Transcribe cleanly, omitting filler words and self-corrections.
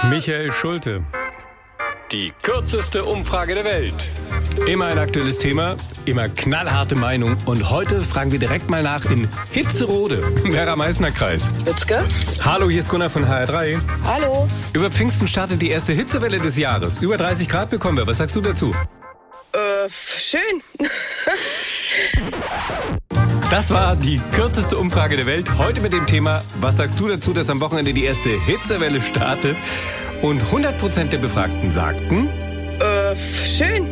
Michael Schulte. Die kürzeste Umfrage der Welt. Immer ein aktuelles Thema, immer knallharte Meinung. Und heute fragen wir direkt mal nach in Hitzerode im Werra-Meißner-Kreis. Witzke? Hallo, hier ist Gunnar von HR3. Hallo. Über Pfingsten startet die erste Hitzewelle des Jahres. Über 30 Grad bekommen wir. Was sagst du dazu? Schön. Das war die kürzeste Umfrage der Welt. Heute mit dem Thema, was sagst du dazu, dass am Wochenende die erste Hitzewelle startet? Und 100% der Befragten sagten... Schön.